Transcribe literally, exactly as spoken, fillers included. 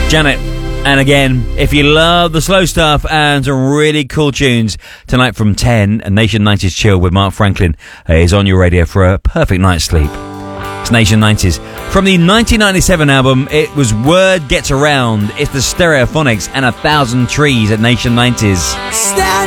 Janet. And again, if you love the slow stuff and some really cool tunes, tonight from ten, a Nation nineties Chill with Mark Franklin is on your radio for a perfect night's sleep. It's Nation nineties. From the nineteen ninety-seven album, it was Word Gets Around. It's the Stereophonics and A Thousand Trees at Nation nineties. Stand